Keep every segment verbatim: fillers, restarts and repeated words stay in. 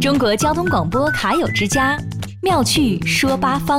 中国交通广播卡友之家，妙趣说八方。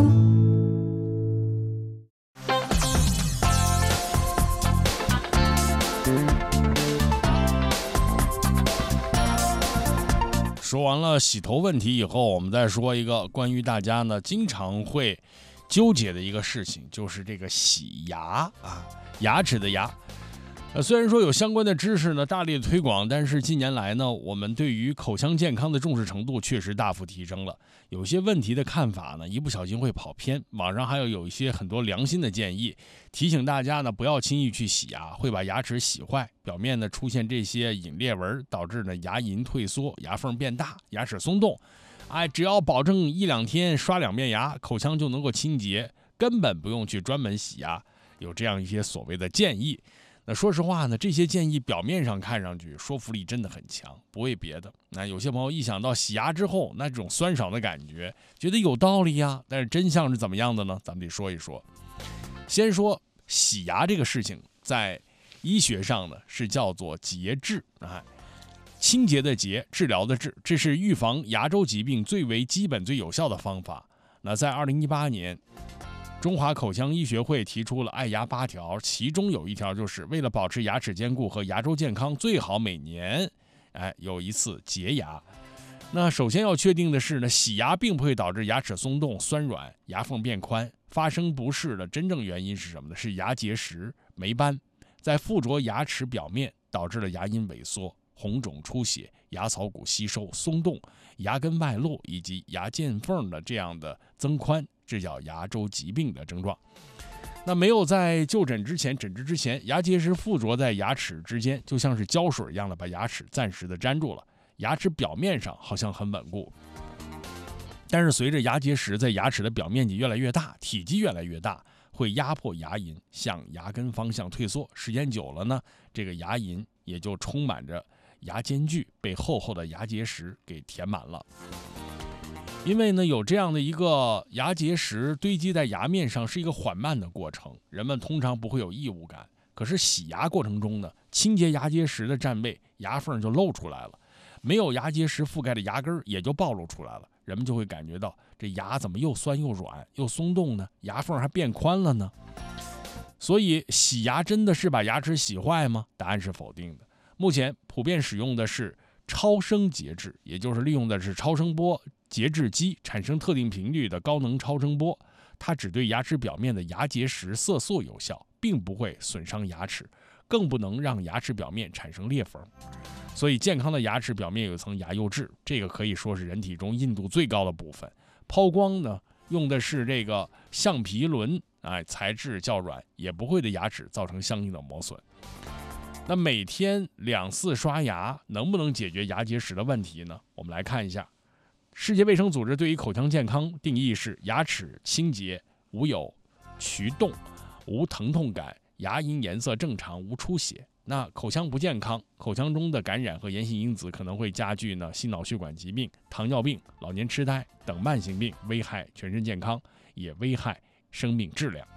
说完了洗头问题以后，我们再说一个关于大家呢经常会纠结的一个事情，就是这个洗牙啊，牙齿的牙。呃，虽然说有相关的知识呢大力的推广，但是近年来呢，我们对于口腔健康的重视程度确实大幅提升了。有些问题的看法呢，一不小心会跑偏。网上还有有一些很多良心的建议，提醒大家呢不要轻易去洗牙，会把牙齿洗坏，表面呢出现这些隐裂纹，导致呢牙龈退缩、牙缝变大、牙齿松动。哎，只要保证一两天刷两遍牙，口腔就能够清洁，根本不用去专门洗牙。有这样一些所谓的建议。那说实话呢，这些建议表面上看上去说服力真的很强，不为别的。那有些朋友一想到洗牙之后那种酸爽的感觉，觉得有道理呀，但是真相是怎么样的呢？咱们得说一说。先说洗牙这个事情，在医学上呢是叫做洁治啊，清洁的洁，治疗的治，这是预防牙周疾病最为基本、最有效的方法。那在二零一八年。中华口腔医学会提出了爱牙八条，其中有一条就是为了保持牙齿坚固和牙周健康，最好每年哎有一次洁牙。那首先要确定的是呢，洗牙并不会导致牙齿松动、酸软、牙缝变宽。发生不适的真正原因是什么呢？是牙结石、霉斑在附着牙齿表面，导致了牙龈萎缩、红肿出血、牙槽骨吸收、松动、牙根外露以及牙间缝的这样的增宽。这叫牙周疾病的症状。那没有在就诊之前、诊治之前，牙结石附着在牙齿之间，就像是胶水一样的把牙齿暂时的粘住了，牙齿表面上好像很稳固。但是随着牙结石在牙齿的表面积越来越大，体积越来越大，会压迫牙龈向牙根方向退缩。时间久了呢，这个牙龈也就充满着牙间距，被厚厚的牙结石给填满了。因为呢，有这样的一个牙结石堆积在牙面上是一个缓慢的过程，人们通常不会有异物感。可是洗牙过程中呢，清洁牙结石的占位，牙缝就露出来了，没有牙结石覆盖的牙根也就暴露出来了，人们就会感觉到这牙怎么又酸又软又松动呢？牙缝还变宽了呢。所以洗牙真的是把牙齿洗坏吗？答案是否定的。目前普遍使用的是超声节制，也就是利用的是超声波节制机产生特定频率的高能超声波，它只对牙齿表面的牙结石色素有效，并不会损伤牙齿，更不能让牙齿表面产生裂缝。所以健康的牙齿表面有一层牙釉质，这个可以说是人体中硬度最高的部分。抛光呢，用的是这个橡皮轮，哎，材质较软，也不会对牙齿造成相应的磨损。那每天两次刷牙能不能解决牙结石的问题呢？我们来看一下，世界卫生组织对于口腔健康定义是牙齿清洁，无有龋洞，无疼痛感，牙龈颜色正常，无出血。那口腔不健康，口腔中的感染和炎性因子可能会加剧呢心脑血管疾病、糖尿病、老年痴呆等慢性病，危害全身健康，也危害生命质量。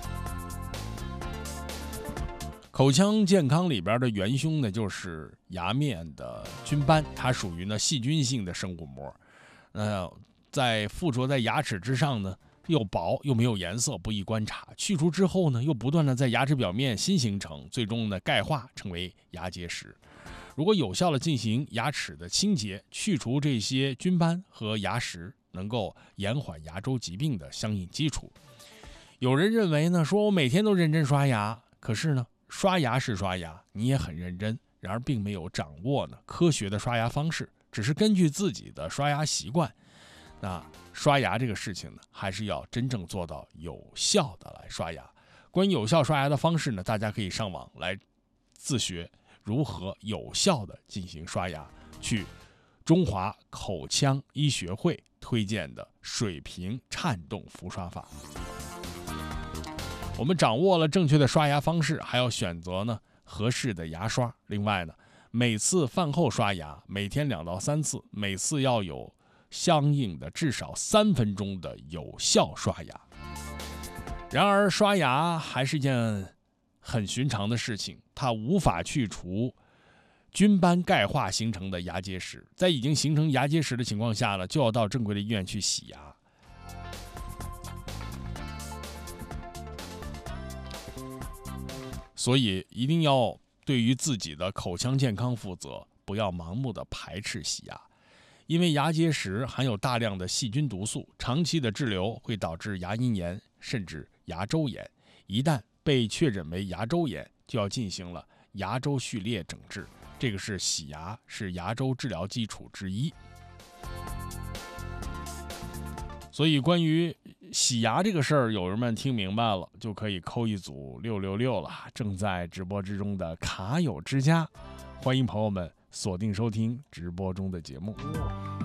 口腔健康里边的元凶呢，就是牙面的菌斑，它属于呢细菌性的生物膜。呃，在附着在牙齿之上呢，又薄又没有颜色，不易观察。去除之后呢，又不断的在牙齿表面新形成，最终呢钙化成为牙结石。如果有效的进行牙齿的清洁，去除这些菌斑和牙石，能够延缓牙周疾病的相应基础。有人认为呢，说我每天都认真刷牙，可是呢，刷牙是刷牙，你也很认真，然而并没有掌握呢科学的刷牙方式，只是根据自己的刷牙习惯。那刷牙这个事情呢，还是要真正做到有效的来刷牙。关于有效刷牙的方式呢，大家可以上网来自学如何有效的进行刷牙，去中华口腔医学会推荐的水平颤动浮刷法。我们掌握了正确的刷牙方式，还要选择呢合适的牙刷。另外呢，每次饭后刷牙，每天两到三次，每次要有相应的至少三分钟的有效刷牙。然而刷牙还是一件很寻常的事情，它无法去除菌斑钙化形成的牙结石。在已经形成牙结石的情况下呢，就要到正规的医院去洗牙。所以一定要对于自己的口腔健康负责，不要盲目的排斥洗牙。因为牙结石含有大量的细菌毒素，长期的滞留会导致牙龈炎甚至牙周炎。一旦被确诊为牙周炎，就要进行了牙周序列整治。这个是洗牙是牙周治疗基础之一。所以关于洗牙这个事儿，友人们听明白了就可以扣一组六六六了。正在直播之中的卡友之家，欢迎朋友们锁定收听直播中的节目。